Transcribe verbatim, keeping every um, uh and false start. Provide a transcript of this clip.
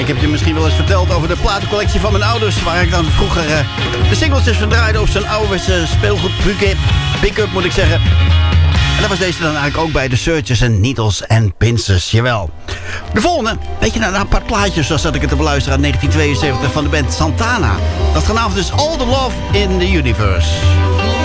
Ik heb je misschien wel eens verteld over de platencollectie van mijn ouders, waar ik dan vroeger uh, de singeltjes van draaide op zo'n ouderwetse speelgoed pick-up, moet ik zeggen. En daar was deze dan eigenlijk ook bij, de Searchers en Needles and Pincers, jawel. De volgende, weet je nou, een apart plaatje, zoals dat ik het te beluisteren uit negentien tweeënzeventig van de band Santana. Dat vanavond is All the Love in the Universe.